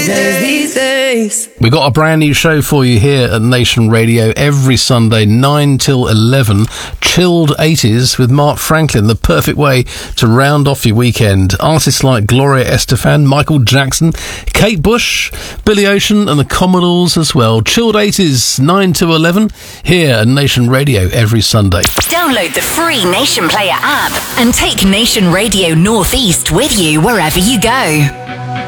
We got a brand new show for you here at Nation Radio every Sunday, 9 till 11. Chilled 80s with Mark Franklin, the perfect way to round off your weekend. Artists like Gloria Estefan, Michael Jackson, Kate Bush, Billy Ocean and the Commodores as well. Chilled 80s, 9 to 11, here at Nation Radio every Sunday. Download the free Nation Player app and take Nation Radio Northeast with you wherever you go.